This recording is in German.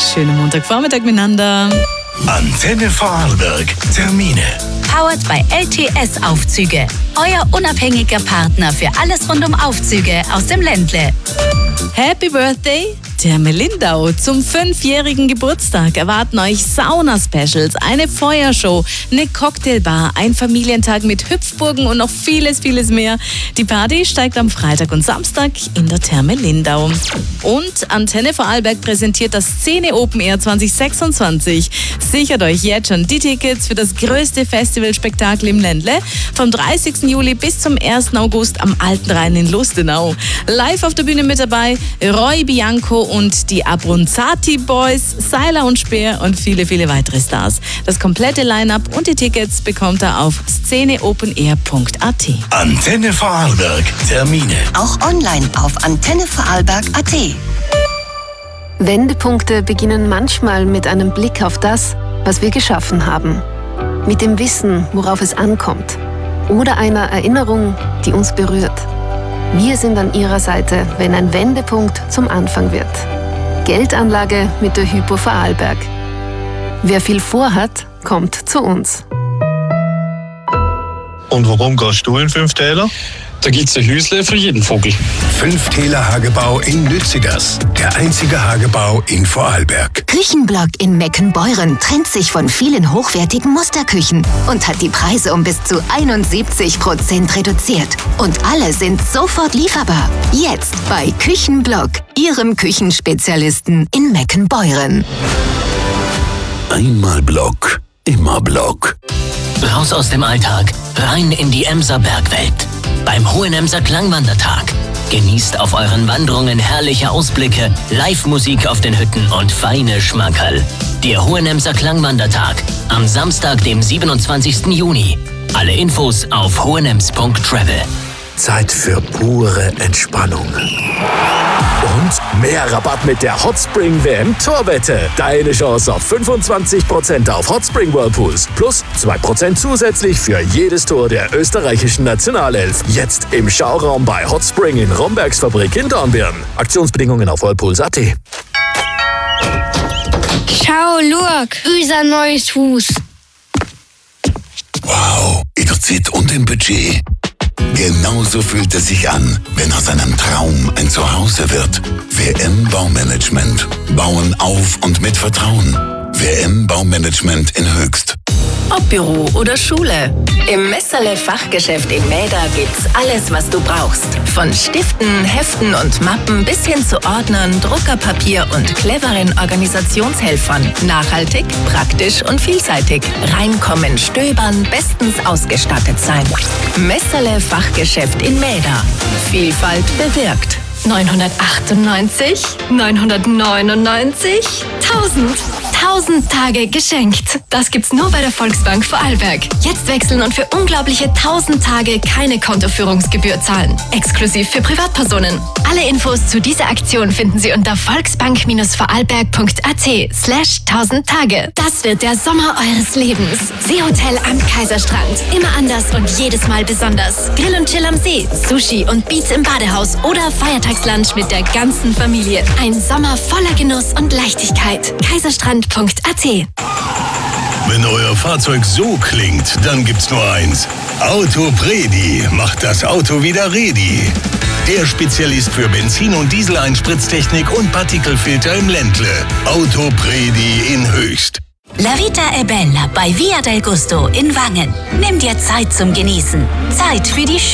schönen Montagvormittag miteinander. Antenne Vorarlberg. Termine. Powered by LTS Aufzüge. Euer unabhängiger Partner für alles rund um Aufzüge aus dem Ländle. Happy Birthday! Therme Lindau. Zum 5-jährigen Geburtstag erwarten euch Sauna-Specials, eine Feuershow, eine Cocktailbar, ein Familientag mit Hüpfburgen und noch vieles, vieles mehr. Die Party steigt am Freitag und Samstag in der Therme Lindau. Und Antenne Vorarlberg präsentiert das Szene Open Air 2026. Sichert euch jetzt schon die Tickets für das größte Festivalspektakel im Ländle vom 30. Juli bis zum 1. August am Alten Rhein in Lustenau. Live auf der Bühne mit dabei Roy Bianco und die Abronzati Boys, Seiler und Speer und viele, viele weitere Stars. Das komplette Line-Up und die Tickets bekommt ihr auf szeneopenair.at. Antenne Vorarlberg. Termine. Auch online auf antennevorarlberg.at. Wendepunkte beginnen manchmal mit einem Blick auf das, was wir geschaffen haben. Mit dem Wissen, worauf es ankommt. Oder einer Erinnerung, die uns berührt. Wir sind an Ihrer Seite, wenn ein Wendepunkt zum Anfang wird. Geldanlage mit der Hypo Vorarlberg. Wer viel vorhat, kommt zu uns. Und warum gehst du in 5 Täler? Da gibt's ein Hüsle für jeden Vogel. 5 Täler Hagebau in Lützigers. Der einzige Hagebau in Vorarlberg. Küchenblock in Meckenbeuren trennt sich von vielen hochwertigen Musterküchen und hat die Preise um bis zu 71% reduziert. Und alle sind sofort lieferbar. Jetzt bei Küchenblock, Ihrem Küchenspezialisten in Meckenbeuren. Einmal Block, immer Block. Raus aus dem Alltag, rein in die Emser Bergwelt. Beim Hohenemser Klangwandertag. Genießt auf euren Wanderungen herrliche Ausblicke, Live-Musik auf den Hütten und feine Schmankerl. Der Hohenemser Klangwandertag am Samstag, dem 27. Juni. Alle Infos auf hohenems.travel. Zeit für pure Entspannung. Und mehr Rabatt mit der Hotspring WM Torwette. Deine Chance auf 25% auf Hotspring Whirlpools. Plus 2% zusätzlich für jedes Tor der österreichischen Nationalelf. Jetzt im Schauraum bei Hotspring in Rombergs Fabrik in Dornbirn. Aktionsbedingungen auf whirlpools.at. Schau, look, unser neues Haus. Wow, in der Zeit und im Budget. Genauso fühlt es sich an, wenn aus einem Traum ein Zuhause wird. WM Baumanagement. Bauen auf und mit Vertrauen. WM Baumanagement in Höchst. Ob Büro oder Schule. Im Messerle Fachgeschäft in Mäder gibt's alles, was du brauchst. Von Stiften, Heften und Mappen bis hin zu Ordnern, Druckerpapier und cleveren Organisationshelfern. Nachhaltig, praktisch und vielseitig. Reinkommen, stöbern, bestens ausgestattet sein. Messerle Fachgeschäft in Mäder. Vielfalt bewirkt. 998, 999, 1000 Tage geschenkt. Das gibt's nur bei der Volksbank Vorarlberg. Jetzt wechseln und für unglaubliche 1000 Tage keine Kontoführungsgebühr zahlen. Exklusiv für Privatpersonen. Alle Infos zu dieser Aktion finden Sie unter volksbank-vorarlberg.at/1000 Tage. Das wird der Sommer eures Lebens. Seehotel am Kaiserstrand. Immer anders und jedes Mal besonders. Grill und Chill am See, Sushi und Beats im Badehaus oder Feiertagslunch mit der ganzen Familie. Ein Sommer voller Genuss und Leichtigkeit. Kaiserstrand.at. Wenn euer Fahrzeug so klingt, dann gibt's nur eins. Autopredi macht das Auto wieder ready. Der Spezialist für Benzin- und Diesel-Einspritztechnik und Partikelfilter im Ländle. Autopredi in Höchst. La Vita è Bella bei Via del Gusto in Wangen. Nimm dir Zeit zum Genießen. Zeit für die